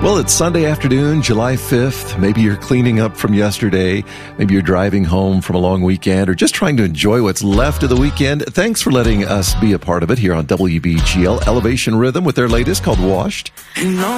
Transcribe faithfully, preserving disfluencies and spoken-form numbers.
Well, it's Sunday afternoon, July fifth. Maybe you're cleaning up from yesterday. Maybe you're driving home from a long weekend or just trying to enjoy what's left of the weekend. Thanks for letting us be a part of it here on W B G L Elevation Rhythm with their latest called Washed.